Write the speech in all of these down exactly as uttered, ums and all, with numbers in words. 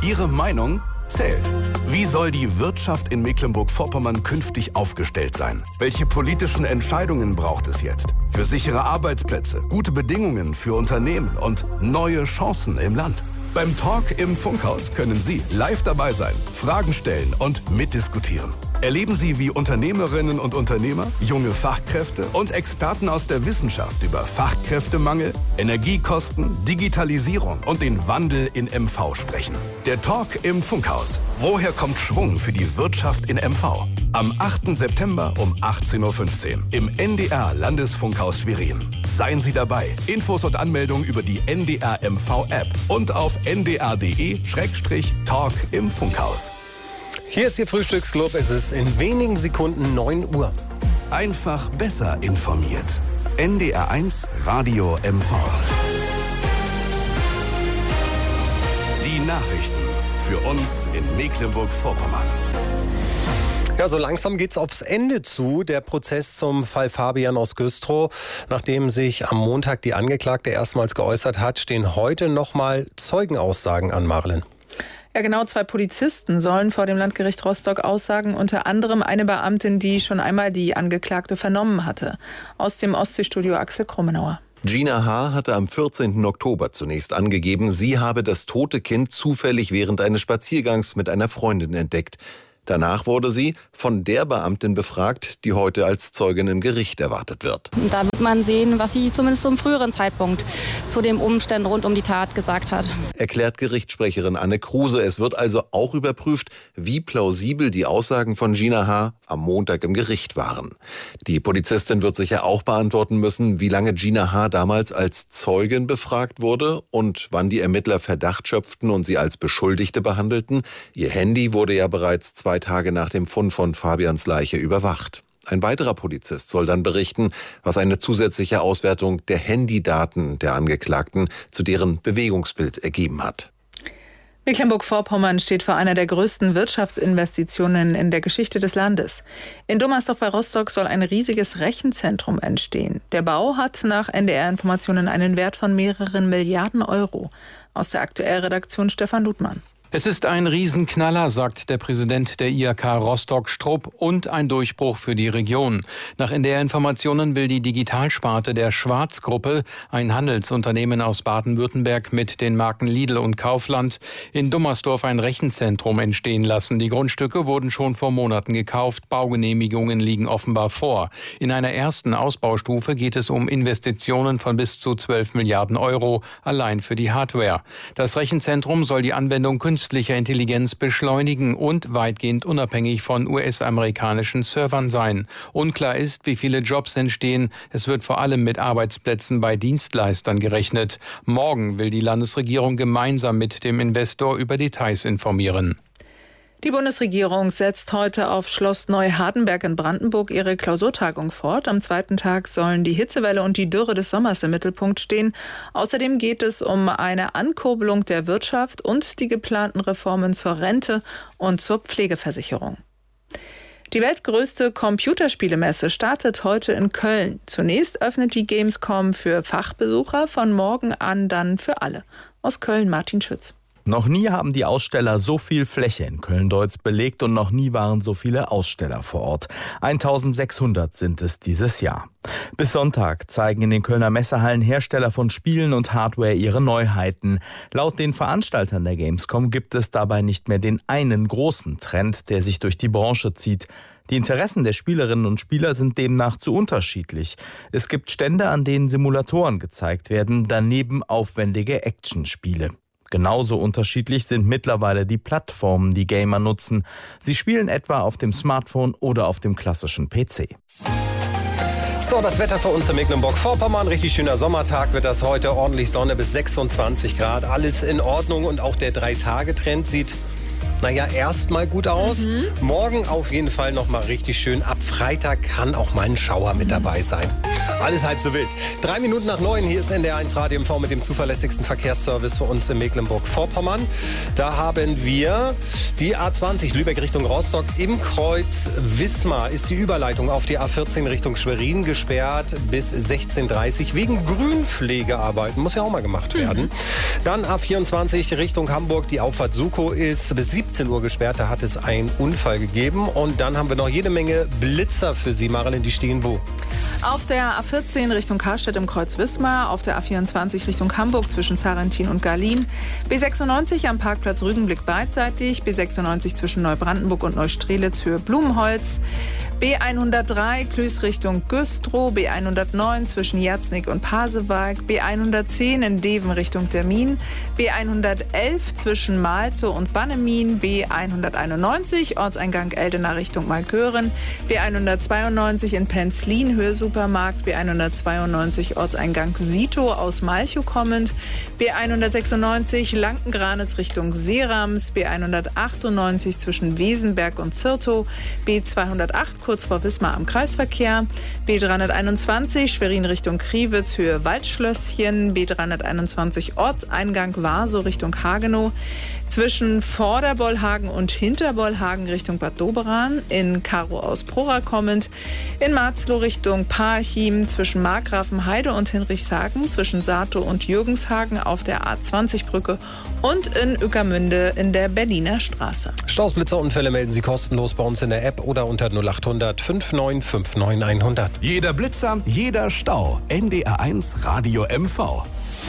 Ihre Meinung zählt. Wie soll die Wirtschaft in Mecklenburg-Vorpommern künftig aufgestellt sein? Welche politischen Entscheidungen braucht es jetzt? Für sichere Arbeitsplätze, gute Bedingungen für Unternehmen und neue Chancen im Land. Beim Talk im Funkhaus können Sie live dabei sein, Fragen stellen und mitdiskutieren. Erleben Sie, wie Unternehmerinnen und Unternehmer, junge Fachkräfte und Experten aus der Wissenschaft über Fachkräftemangel, Energiekosten, Digitalisierung und den Wandel in M V sprechen. Der Talk im Funkhaus. Woher kommt Schwung für die Wirtschaft in M V? Am achten September um achtzehn Uhr fünfzehn im N D R Landesfunkhaus Schwerin. Seien Sie dabei. Infos und Anmeldungen über die N D R M V App und auf n d r punkt d e Schrägstrich Talk im Funkhaus. Hier ist Ihr Frühstücksclub. Es ist in wenigen Sekunden neun Uhr. Einfach besser informiert. N D R eins Radio M V. Die Nachrichten für uns in Mecklenburg-Vorpommern. Ja, so langsam geht's aufs Ende zu. Der Prozess zum Fall Fabian aus Güstrow. Nachdem sich am Montag die Angeklagte erstmals geäußert hat, stehen heute nochmal Zeugenaussagen an, Marlen. Ja, genau, zwei Polizisten sollen vor dem Landgericht Rostock aussagen, unter anderem eine Beamtin, die schon einmal die Angeklagte vernommen hatte. Aus dem Ostseestudio Axel Krummenauer. Gina H. hatte am vierzehnten Oktober zunächst angegeben, sie habe das tote Kind zufällig während eines Spaziergangs mit einer Freundin entdeckt. Danach wurde sie von der Beamtin befragt, die heute als Zeugin im Gericht erwartet wird. Da wird man sehen, was sie zumindest zum früheren Zeitpunkt zu den Umständen rund um die Tat gesagt hat. Erklärt Gerichtssprecherin Anne Kruse. Es wird also auch überprüft, wie plausibel die Aussagen von Gina H. am Montag im Gericht waren. Die Polizistin wird sicher auch beantworten müssen, wie lange Gina H. damals als Zeugin befragt wurde und wann die Ermittler Verdacht schöpften und sie als Beschuldigte behandelten. Ihr Handy wurde ja bereits zwei Tage nach dem Fund von Fabians Leiche überwacht. Ein weiterer Polizist soll dann berichten, was eine zusätzliche Auswertung der Handydaten der Angeklagten zu deren Bewegungsbild ergeben hat. Mecklenburg-Vorpommern steht vor einer der größten Wirtschaftsinvestitionen in der Geschichte des Landes. In Dummersdorf bei Rostock soll ein riesiges Rechenzentrum entstehen. Der Bau hat nach N D R-Informationen einen Wert von mehreren Milliarden Euro. Aus der Aktuellredaktion Stefan Ludmann. Es ist ein Riesenknaller, sagt der Präsident der I H K Rostock Strupp, und ein Durchbruch für die Region. Nach N D R-Informationen will die Digitalsparte der Schwarz-Gruppe, ein Handelsunternehmen aus Baden-Württemberg mit den Marken Lidl und Kaufland, in Dummersdorf ein Rechenzentrum entstehen lassen. Die Grundstücke wurden schon vor Monaten gekauft, Baugenehmigungen liegen offenbar vor. In einer ersten Ausbaustufe geht es um Investitionen von bis zu zwölf Milliarden Euro, allein für die Hardware. Das Rechenzentrum soll die Anwendung künstlicher künstlicher Intelligenz beschleunigen und weitgehend unabhängig von U S-amerikanischen Servern sein. Unklar ist, wie viele Jobs entstehen. Es wird vor allem mit Arbeitsplätzen bei Dienstleistern gerechnet. Morgen will die Landesregierung gemeinsam mit dem Investor über Details informieren. Die Bundesregierung setzt heute auf Schloss Neuhardenberg in Brandenburg ihre Klausurtagung fort. Am zweiten Tag sollen die Hitzewelle und die Dürre des Sommers im Mittelpunkt stehen. Außerdem geht es um eine Ankurbelung der Wirtschaft und die geplanten Reformen zur Rente und zur Pflegeversicherung. Die weltgrößte Computerspielemesse startet heute in Köln. Zunächst öffnet die Gamescom für Fachbesucher, von morgen an dann für alle. Aus Köln Martin Schütz. Noch nie haben die Aussteller so viel Fläche in Köln-Deutz belegt und noch nie waren so viele Aussteller vor Ort. eintausendsechshundert sind es dieses Jahr. Bis Sonntag zeigen in den Kölner Messehallen Hersteller von Spielen und Hardware ihre Neuheiten. Laut den Veranstaltern der Gamescom gibt es dabei nicht mehr den einen großen Trend, der sich durch die Branche zieht. Die Interessen der Spielerinnen und Spieler sind demnach zu unterschiedlich. Es gibt Stände, an denen Simulatoren gezeigt werden, daneben aufwendige Actionspiele. Genauso unterschiedlich sind mittlerweile die Plattformen, die Gamer nutzen. Sie spielen etwa auf dem Smartphone oder auf dem klassischen P C. So, das Wetter für uns in Mecklenburg-Vorpommern. Richtig schöner Sommertag wird das heute. Ordentlich Sonne bis sechsundzwanzig Grad. Alles in Ordnung und auch der drei Tage Trend sieht naja, erstmal gut aus. Mhm. Morgen auf jeden Fall nochmal richtig schön. Ab Freitag kann auch mal ein Schauer mit dabei sein. Alles halb so wild. Drei Minuten nach neun, hier ist N D R eins Radio M V mit dem zuverlässigsten Verkehrsservice für uns in Mecklenburg-Vorpommern. Da haben wir die A zwanzig Lübeck Richtung Rostock. Im Kreuz Wismar ist die Überleitung auf die A vierzehn Richtung Schwerin gesperrt bis sechzehn Uhr dreißig wegen Grünpflegearbeiten. Muss ja auch mal gemacht werden. Mhm. Dann A vierundzwanzig Richtung Hamburg. Die Auffahrt Sukow ist bis siebzehn Uhr gesperrt. Da hat es einen Unfall gegeben. Und dann haben wir noch jede Menge Blitzer für Sie. Marilyn, die stehen wo? Auf der A vierzehn Richtung Karstedt im Kreuz Wismar, auf der A vierundzwanzig Richtung Hamburg zwischen Zarentin und Garlin, B sechsundneunzig am Parkplatz Rügenblick beidseitig, B sechsundneunzig zwischen Neubrandenburg und Neustrelitz Höhe Blumenholz, B hundertdrei Klüß Richtung Güstrow, B hundertneun zwischen Jerznig und Pasewalk, B hundertzehn in Deven Richtung Termin, B hundertelf zwischen Malzow und Bannemin, B hunderteinundneunzig Ortseingang Eldena Richtung Malkören, B hundertzweiundneunzig in Penzlin Höhe Supermarkt, B hundertzweiundneunzig Ortseingang Sito aus Malchow kommend, B hundertsechsundneunzig Lankengranitz Richtung Serams, B hundertachtundneunzig zwischen Wesenberg und Zirtow, B zweihundertacht kurz vor Wismar am Kreisverkehr, B dreihunderteinundzwanzig Schwerin Richtung Kriwitz Höhe Waldschlösschen, B dreihunderteinundzwanzig Ortseingang Warsow Richtung Hagenow, zwischen Vorderbollhagen und Hinterbollhagen Richtung Bad Doberan, in Karow aus Prora kommend, in Marzloh Richtung Parchim, zwischen Markgrafenheide und Hinrichshagen, zwischen Satow und Jürgenshagen auf der A zwanzig Brücke und in Ueckermünde in der Berliner Straße. Staus, Blitzerunfälle melden Sie kostenlos bei uns in der App oder unter null achthundert fünfundneunzig neunundfünfzig hundert. Jeder Blitzer, jeder Stau. N D R eins Radio M V.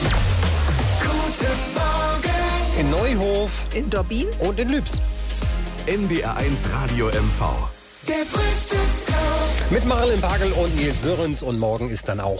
Guten Morgen. In Neuhof, in Dobbin und in Lübs. N D R eins Radio M V. Der Frühstücksclub. Mit Marilyn Pagel und Nils Sörens. Und morgen ist dann auch